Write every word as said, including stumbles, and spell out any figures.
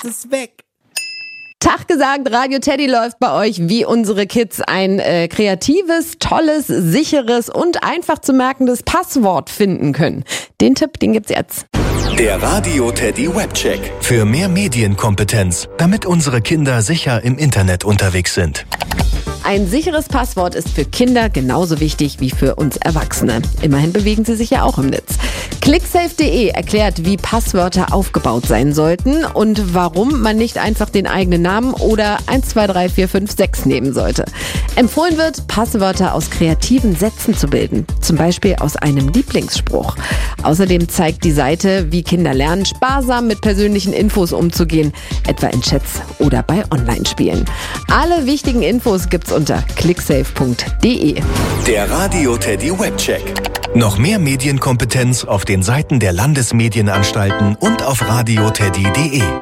ist weg. Tag gesagt, Radio Teddy läuft bei euch wie unsere Kids ein äh, kreatives, tolles, sicheres und einfach zu merkendes Passwort finden können. Den Tipp, den gibt's jetzt. Der Radio Teddy Webcheck. Für mehr Medienkompetenz, damit unsere Kinder sicher im Internet unterwegs sind. Ein sicheres Passwort ist für Kinder genauso wichtig wie für uns Erwachsene. Immerhin bewegen sie sich ja auch im Netz. Clicksafe punkt de erklärt, wie Passwörter aufgebaut sein sollten und warum man nicht einfach den eigenen Namen oder eins, zwei, drei, vier, fünf, sechs nehmen sollte. Empfohlen wird, Passwörter aus kreativen Sätzen zu bilden, zum Beispiel aus einem Lieblingsspruch. Außerdem zeigt die Seite, wie Kinder lernen, sparsam mit persönlichen Infos umzugehen, etwa in Chats oder bei Online-Spielen. Alle wichtigen Infos gibt's unter clicksafe punkt de. Der Radio Teddy Webcheck. Noch mehr Medienkompetenz auf den Seiten der Landesmedienanstalten und auf radio teddy punkt de.